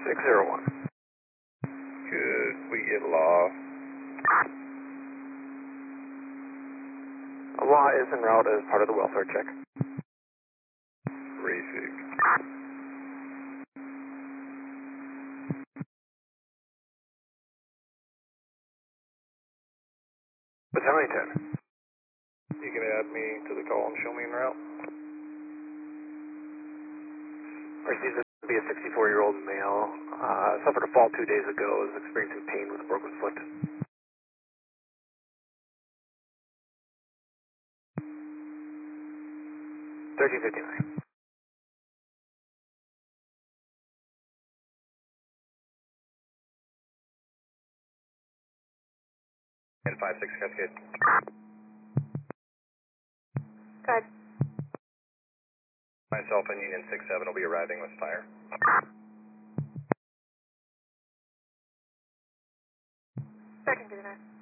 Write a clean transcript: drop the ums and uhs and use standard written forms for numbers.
601. Could we get law? A law is en route as part of the welfare check. Refig. Battalion 10. You can add me to the call and show me en route. Receives to be a 64-year-old male. Suffered a fall 2 days ago. Is experiencing pain with a broken foot. $13.59. And 5-6, Cascade. Good. Myself and Union 6-7 will be arriving with fire. 1359.